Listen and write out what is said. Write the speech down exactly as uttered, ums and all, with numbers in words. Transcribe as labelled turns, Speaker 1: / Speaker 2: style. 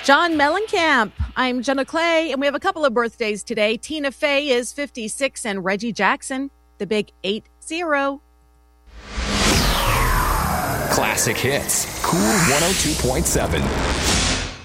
Speaker 1: John Mellencamp. I'm Jenna Clay, and we have a couple of birthdays today. Tina Fey is fifty-six, and Reggie Jackson, the big eight zero.
Speaker 2: Classic hits. Cool one oh two point seven.